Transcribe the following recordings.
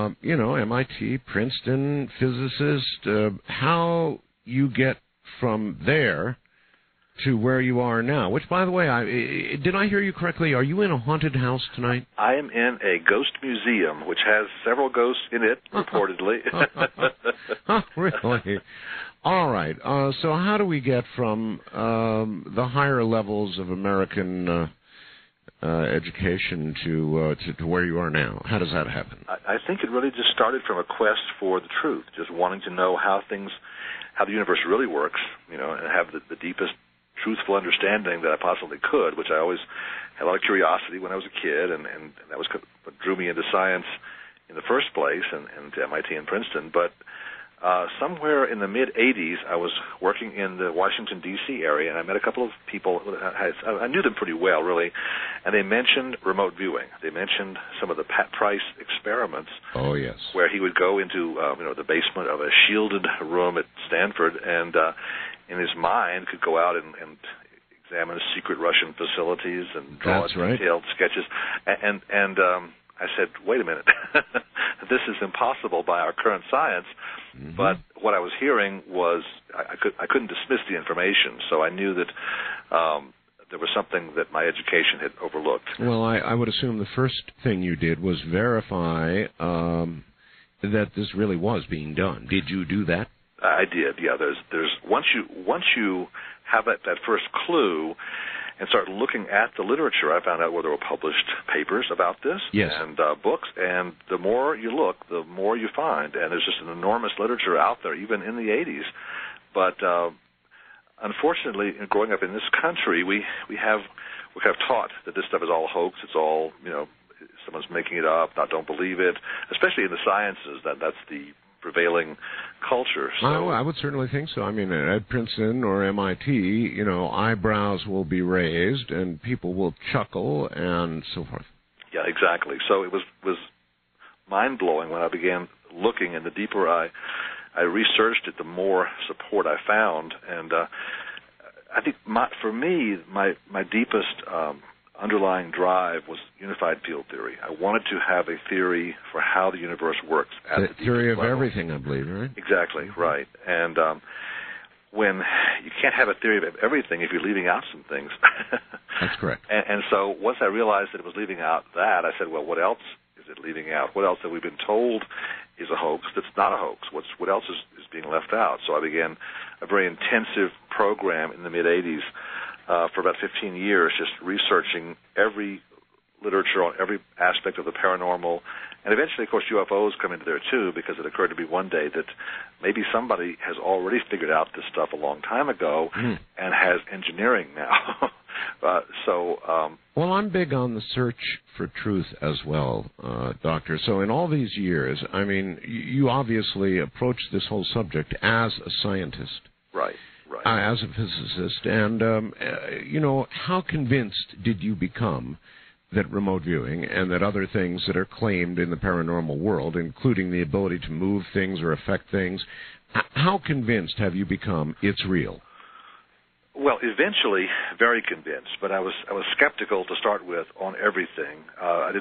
MIT, Princeton, physicist, how you get from there to where you are now, which, by the way, did I hear you correctly? Are you in a haunted house tonight? I am in a ghost museum, which has several ghosts in it, reportedly. Really? All right. So how do we get from the higher levels of American education to where you are now? How does that happen? I think it really just started from a quest for the truth, just wanting to know how the universe really works, and have the deepest truthful understanding that I possibly could, which I always had a lot of curiosity when I was a kid, and that was what drew me into science in the first place, and to MIT and Princeton. But somewhere in the mid-'80s, I was working in the Washington, D.C. area, and I met a couple of people. I knew them pretty well, really, and they mentioned remote viewing. They mentioned some of the Pat Price experiments. Oh, yes. Where he would go into the basement of a shielded room at Stanford and in his mind could go out and examine secret Russian facilities and draw detailed sketches. And I said, wait a minute, this is impossible by our current science. Mm-hmm. But what I was hearing was I couldn't dismiss the information, so I knew that there was something that my education had overlooked. Well, I would assume the first thing you did was verify that this really was being done. Did you do that? I did, yeah. There's once you have that first clue and start looking at the literature, I found out where there were published papers about this and books, and the more you look, the more you find, and there's just an enormous literature out there, even in the 80s. But unfortunately, growing up in this country, we're kind of taught that this stuff is all hoax. It's all someone's making it up. Don't believe it. Especially in the sciences, that's the prevailing culture. So I would certainly think so. I mean, at Princeton or MIT, eyebrows will be raised and people will chuckle and so forth. Yeah, exactly. So it was mind-blowing when I began looking, and the deeper I researched it, the more support I found. And I think for me, my deepest underlying drive was unified field theory. I wanted to have a theory for how the universe works. The theory of everything, I believe, right? Exactly, right. And when you can't have a theory of everything if you're leaving out some things. That's correct. And so once I realized that it was leaving out that, I said, well, what else is it leaving out? What else have we been told is a hoax that's not a hoax? What else is being left out? So I began a very intensive program in the mid-'80s for about 15 years, just researching every literature on every aspect of the paranormal. And eventually, of course, UFOs come into there, too, because it occurred to me one day that maybe somebody has already figured out this stuff a long time ago and has engineering now. Well, I'm big on the search for truth as well, Doctor. So in all these years, I mean, you obviously approached this whole subject as a scientist. Right. As a physicist, and, how convinced did you become that remote viewing and that other things that are claimed in the paranormal world, including the ability to move things or affect things, how convinced have you become it's real? Well, eventually, very convinced, but I was skeptical to start with on everything. I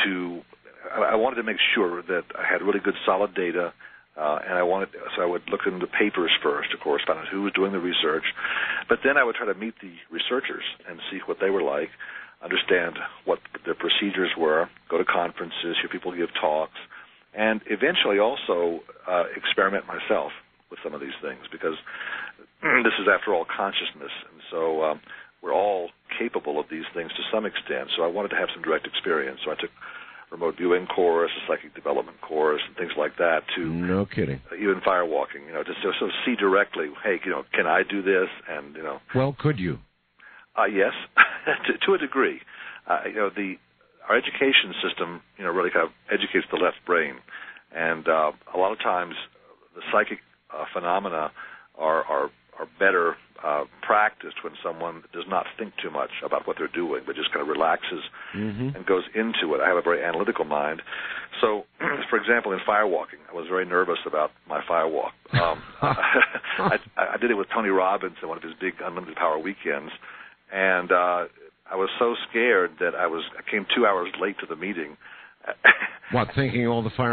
wanted to make sure that I had really good, solid data. And I would look into papers first, of course, find out who was doing the research. But then I would try to meet the researchers and see what they were like, understand what their procedures were, go to conferences, hear people give talks, and eventually also experiment myself with some of these things, because this is, after all, consciousness. And so we're all capable of these things to some extent. So I wanted to have some direct experience. So I took remote viewing course, a psychic development course, and things like that. No kidding. Even firewalking, just to sort of see directly, hey, can I do this? And Well, could you? Yes, to a degree. Our education system, really kind of educates the left brain, and a lot of times the psychic phenomena are better practiced when someone does not think too much about what they're doing, but just kind of relaxes and goes into it. I have a very analytical mind. So, for example, in firewalking, I was very nervous about my firewalk. I did it with Tony Robbins at one of his big Unlimited Power weekends, and I was so scared that I came 2 hours late to the meeting. What, thinking all the fire